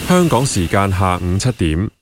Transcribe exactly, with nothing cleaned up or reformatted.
香港時間下午七點。